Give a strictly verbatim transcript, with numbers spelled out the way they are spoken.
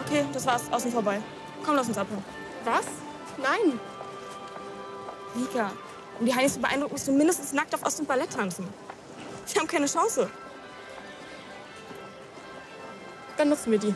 Okay, das war's. Außen vorbei. Komm, lass uns abhauen. Was? Nein. Rika, um die Heinis zu beeindrucken, musst du mindestens nackt auf Ost- und Ballett tanzen. Wir haben keine Chance. Dann nutzen wir die.